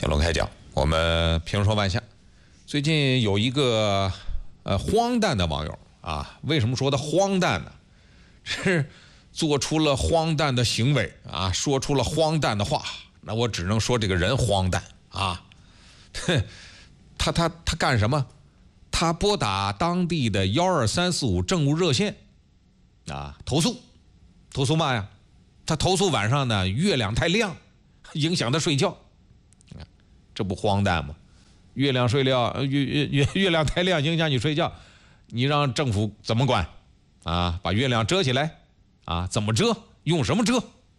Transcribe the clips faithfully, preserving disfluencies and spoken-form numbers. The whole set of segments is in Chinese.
铁龙开讲，我们评说万象。最近有一个呃荒诞的网友啊，为什么说他荒诞呢？是做出了荒诞的行为啊，说出了荒诞的话。那我只能说这个人荒诞啊。他他他干什么？他拨打当地的幺二三四五政务热线啊，投诉，投诉嘛呀？他投诉晚上呢月亮太亮，影响他睡觉。这不荒诞吗？月亮睡觉，月月月月亮太亮影响你睡觉，你让政府怎么管啊？把月亮遮起来啊？怎么遮？用什么遮？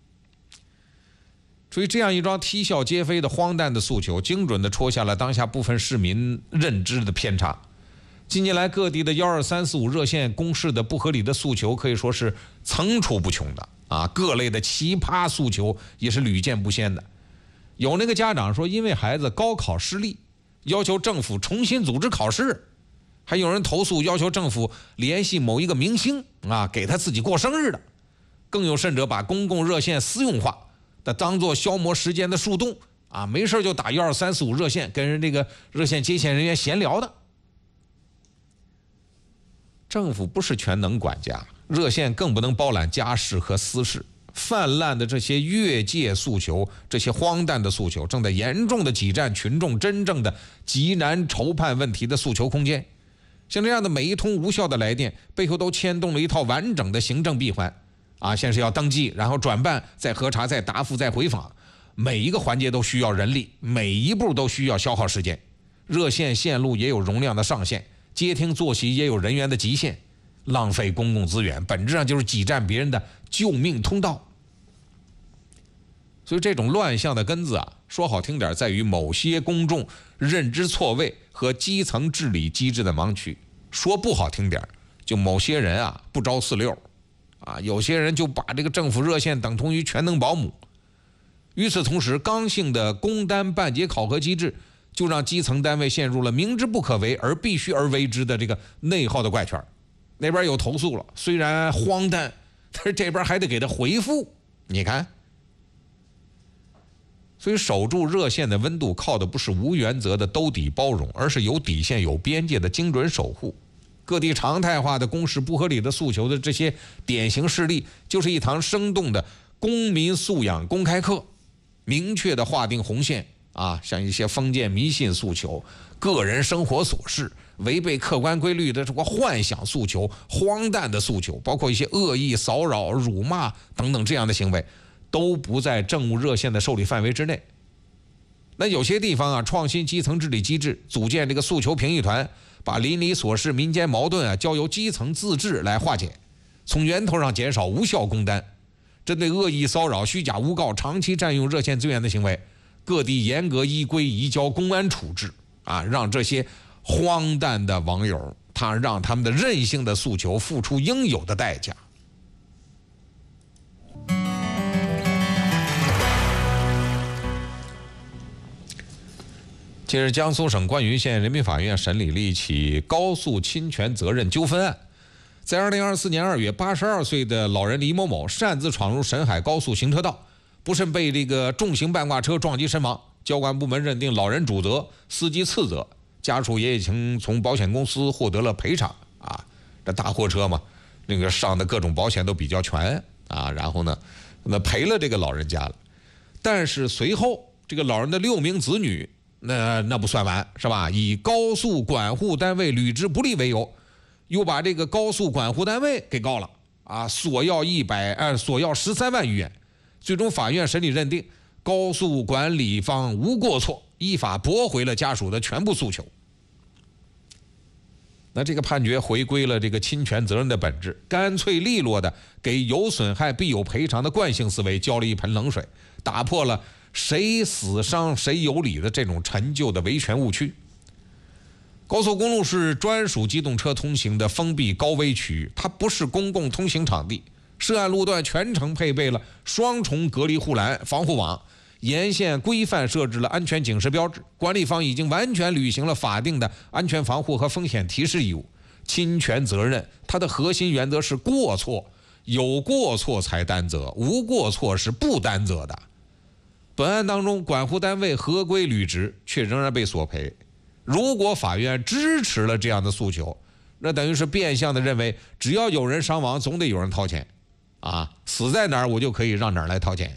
所以这样一桩啼笑皆非的荒诞的诉求，精准地戳下了当下部分市民认知的偏差。近年来，各地的幺二三四五热线公示的不合理的诉求可以说是层出不穷的啊，各类的奇葩诉求也是屡见不鲜的。有那个家长说，因为孩子高考失利，要求政府重新组织考试；还有人投诉要求政府联系某一个明星啊，给他自己过生日的；更有甚者把公共热线私用化，的当做消磨时间的树洞啊，没事就打幺二三四五热线，跟人这个热线接线人员闲聊的。政府不是全能管家，热线更不能包揽家事和私事。泛滥的这些越界诉求，这些荒诞的诉求，正在严重的挤占群众真正的极难筹判问题的诉求空间。像这样的每一通无效的来电，背后都牵动了一套完整的行政闭环啊，先是要登记，然后转办，再核查，再答复，再回访，每一个环节都需要人力，每一步都需要消耗时间。热线线路也有容量的上限，接听作息也有人员的极限，浪费公共资源，本质上就是挤占别人的救命通道。所以这种乱象的根子啊，说好听点，在于某些公众认知错位和基层治理机制的盲区；说不好听点，就某些人啊不着四六啊，有些人就把这个政府热线等同于全能保姆。与此同时，刚性的工单办结考核机制，就让基层单位陷入了明知不可为而必须而为之的这个内耗的怪圈。那边有投诉了，虽然荒诞，但是这边还得给他回复。你看，所以守住热线的温度，靠的不是无原则的兜底包容，而是有底线有边界的精准守护。各地常态化的公示不合理的诉求的这些典型事例，就是一堂生动的公民素养公开课，明确的划定红线啊，像一些封建迷信诉求、个人生活琐事、违背客观规律的这个幻想诉求、荒诞的诉求，包括一些恶意骚扰、辱骂等等这样的行为，都不在政务热线的受理范围之内。那有些地方啊，创新基层治理机制，组建这个诉求评议团，把邻里琐事、民间矛盾啊，交由基层自治来化解，从源头上减少无效公单。针对恶意骚扰、虚假诬告、长期占用热线资源的行为，各地严格依规移交公安处置啊，让这些荒诞的网友，他让他们的任性的诉求付出应有的代价。近日，江苏省关云县人民法院审理了一起高速侵权责任纠纷案。在二零二四年二月，八十二岁的老人李某某擅自闯入沈海高速行车道，不慎被这个重型半挂车撞击身亡。交管部门认定老人主责，司机次责，家属也已经从保险公司获得了赔偿啊。这大货车嘛，那个上的各种保险都比较全啊，然后呢，那赔了这个老人家了。但是随后，这个老人的六名子女。那那不算完是吧？以高速管护单位履职不力为由，又把这个高速管护单位给告了啊，索要一百呃索要十三万余元。最终法院审理认定高速管理方无过错，依法驳回了家属的全部诉求。那这个判决回归了这个侵权责任的本质，干脆利落的给有损害必有赔偿的惯性思维浇了一盆冷水，打破了谁死伤谁有理的这种陈旧的维权误区。高速公路是专属机动车通行的封闭高危区域，它不是公共通行场地。涉案路段全程配备了双重隔离护栏防护网，沿线规范设置了安全警示标志，管理方已经完全履行了法定的安全防护和风险提示义务。侵权责任它的核心原则是过错，有过错才担责，无过错是不担责的。 本案当中，管护单位合规履职，却仍然被索赔。如果法院支持了这样的诉求，那等于是变相的认为，只要有人伤亡，总得有人掏钱，啊，死在哪儿我就可以让哪儿来掏钱。